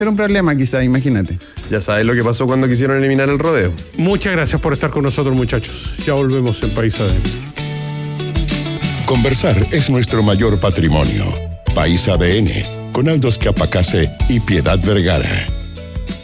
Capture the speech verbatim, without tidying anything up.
Era un problema quizás, imagínate. Ya sabes lo que pasó cuando quisieron eliminar el rodeo. Muchas gracias por estar con nosotros, muchachos. Ya volvemos en País A D N. Conversar es nuestro mayor patrimonio. País A D N, con Aldo Esquiapacase y Piedad Vergara.